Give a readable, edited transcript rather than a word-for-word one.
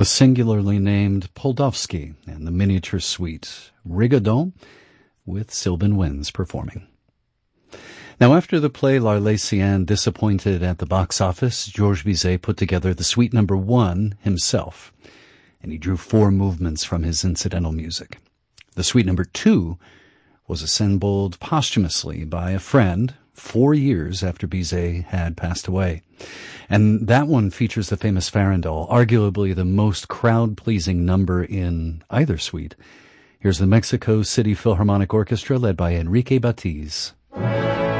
The singularly named Poldovsky and the miniature suite Rigaudon, with Sylvan Winds performing. Now, after the play L'Arlésienne disappointed at the box office, Georges Bizet put together the Suite No. 1 himself, and he drew 4 movements from his incidental music. The Suite No. 2 was assembled posthumously by a friend 4 years after Bizet had passed away. And that one features the famous Farandole, arguably the most crowd-pleasing number in either suite. Here's the Mexico City Philharmonic Orchestra led by Enrique Batiz.